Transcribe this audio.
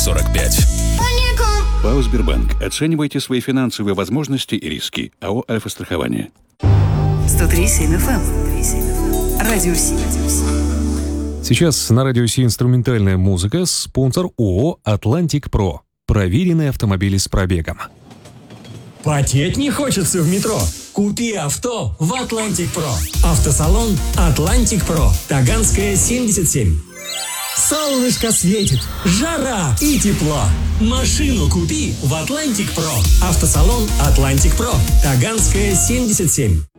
45. ПАО «Сбербанк». Оценивайте свои финансовые возможности и риски. АО «Альфа-страхование». 103.7 FM. Радио Си. Сейчас на Радио Си инструментальная музыка. Спонсор ООО «Атлантик Про». Проверенные автомобили с пробегом. Потеть не хочется в метро? Купи авто в Атлантик Про. Автосалон Атлантик Про. Таганская, 77. Солнышко светит, жара и тепло. Машину купи в Атлантик Про. Автосалон Атлантик Про. Таганская, 77.